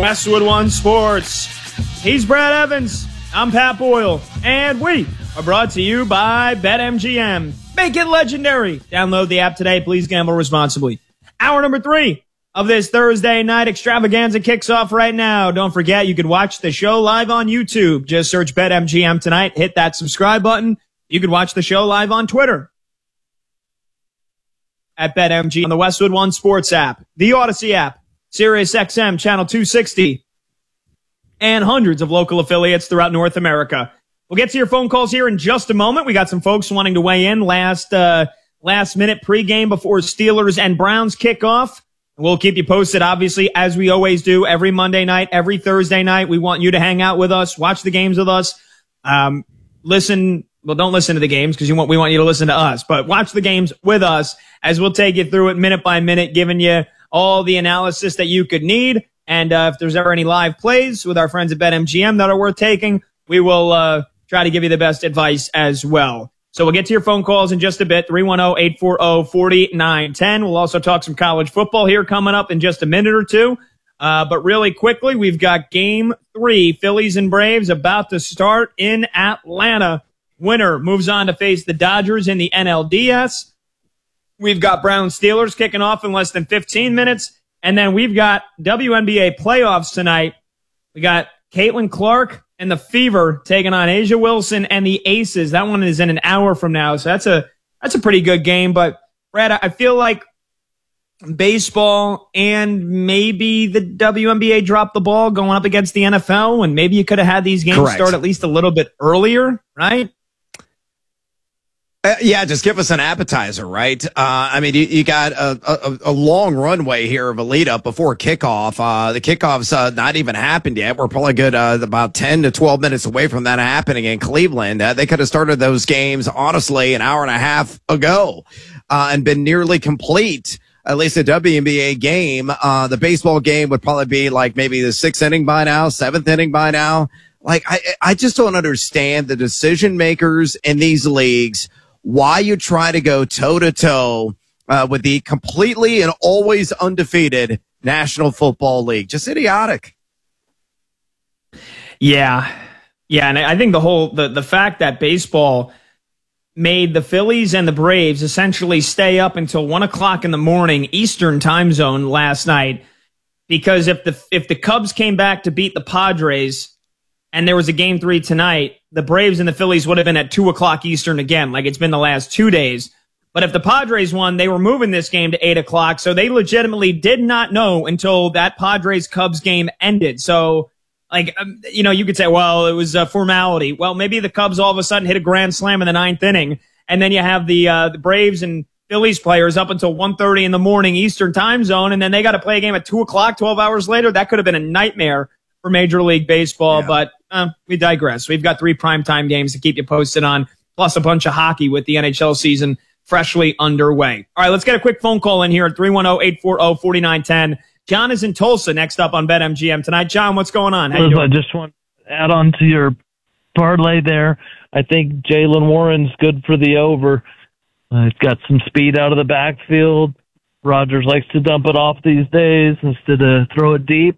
Westwood One Sports. He's Brad Evans. I'm Pat Boyle. And we are brought to you by BetMGM. Make it legendary. Download the app today. Please gamble responsibly. Hour number 3 of this Thursday night extravaganza kicks off right now. Don't forget, you can watch the show live on YouTube. Just search BetMGM tonight. Hit that subscribe button. You can watch the show live on Twitter at BetMGM, on the Westwood One Sports app, the Odyssey app, SiriusXM Channel 260, and hundreds of local affiliates throughout North America. We'll get to your phone calls here in just a moment. We got some folks wanting to weigh in last minute pregame before Steelers and Browns kickoff. We'll keep you posted, obviously, as we always do every Monday night, every Thursday night. We want you to hang out with us, watch the games with us, listen. Well, don't listen to the games because we want you to listen to us, but watch the games with us as we'll take you through it minute by minute, giving you all the analysis that you could need. And if there's ever any live plays with our friends at BetMGM that are worth taking, we will try to give you the best advice as well. So we'll get to your phone calls in just a bit, 310-840-4910. We'll also talk some college football here coming up in just a minute or two. But really quickly, we've got Game 3, Phillies and Braves, about to start in Atlanta. Winner moves on to face the Dodgers in the NLDS. We've got Browns Steelers kicking off in less than 15 minutes. And then we've got WNBA playoffs tonight. We got Caitlin Clark and the Fever taking on Asia Wilson and the Aces. That one is in an hour from now. So that's a pretty good game. But Brad, I feel like baseball and maybe the WNBA dropped the ball going up against the NFL, and maybe you could have had these games start at least a little bit earlier, right? Yeah, just give us an appetizer, right? I mean, you got a long runway here of a lead up before kickoff. The kickoff's not even happened yet. We're probably good about 10 to 12 minutes away from that happening in Cleveland. They could have started those games, honestly, an hour and a half ago and been nearly complete. At least a WNBA game. The baseball game would probably be like maybe the 6th inning by now, 7th inning by now. Like, I just don't understand the decision makers in these leagues, why you try to go toe-to-toe with the completely and always undefeated National Football League. Just idiotic. Yeah, and I think the fact that baseball made the Phillies and the Braves essentially stay up until 1 o'clock in the morning Eastern time zone last night, because if the Cubs came back to beat the Padres and there was a Game 3 tonight, the Braves and the Phillies would have been at 2 o'clock Eastern again, like it's been the last 2 days. But if the Padres won, they were moving this game to 8 o'clock, so they legitimately did not know until that Padres-Cubs game ended. So, like, you could say, well, it was a formality. Well, maybe the Cubs all of a sudden hit a grand slam in the 9th inning, and then you have the Braves and Phillies players up until 1:30 in the morning Eastern time zone, and then they got to play a game at 2 o'clock, 12 hours later. That could have been a nightmare for Major League Baseball, yeah. But we digress. We've got 3 primetime games to keep you posted on, plus a bunch of hockey with the NHL season freshly underway. All right, let's get a quick phone call in here at 310-840-4910. John is in Tulsa next up on BetMGM tonight. John, what's going on? How you doing? I just want to add on to your parlay there. I think Jaylen Warren's good for the over. He's got some speed out of the backfield. Rodgers likes to dump it off these days instead of throw it deep.